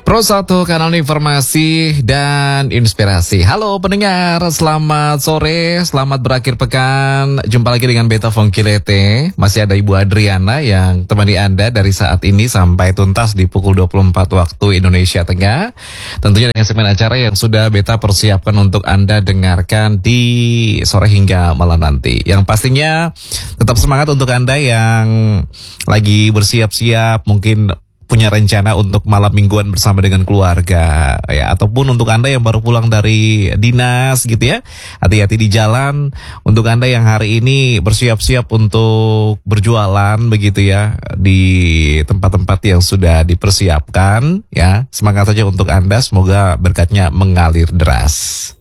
Pro 1 kanal informasi dan inspirasi. Halo pendengar, selamat sore, selamat berakhir pekan. Jumpa lagi dengan Beta Fongkilete. Masih ada Ibu Adriana yang temani Anda dari saat ini sampai tuntas di pukul 24 waktu Indonesia Tengah. Tentunya dengan segmen acara yang sudah Beta persiapkan untuk Anda dengarkan di sore hingga malam nanti. Yang pastinya tetap semangat untuk Anda yang lagi bersiap-siap, mungkin punya rencana untuk malam mingguan bersama dengan keluarga ya, ataupun untuk Anda yang baru pulang dari dinas gitu ya, hati-hati di jalan. Untuk Anda yang hari ini bersiap-siap untuk berjualan begitu ya di tempat-tempat yang sudah dipersiapkan ya, semangat saja untuk Anda, semoga berkatnya mengalir deras.